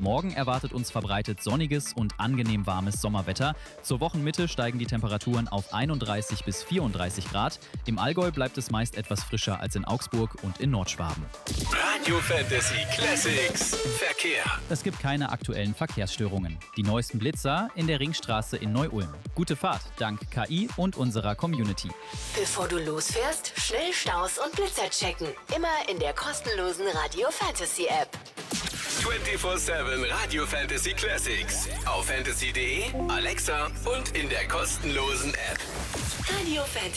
Morgen erwartet uns verbreitet sonniges und angenehm warmes Sommerwetter. Zur Wochenmitte steigen die Temperaturen auf 31 bis 34 Grad. Im Allgäu bleibt es meist etwas frischer als in Augsburg und in Nordschwaben. Radio Fantasy Classics Verkehr. Es gibt keine aktuellen Verkehrsstörungen. Die neuesten Blitzer in der Ringstraße in Neu-Ulm. Gute Fahrt dank KI und unserer Community. Bevor du losfährst, schnell Staus und Blitzer checken. Immer in der kostenlosen Radio Fantasy App. 24/7 Radio Fantasy Classics. Auf fantasy.de, Alexa und in der kostenlosen App. Radio Fantasy.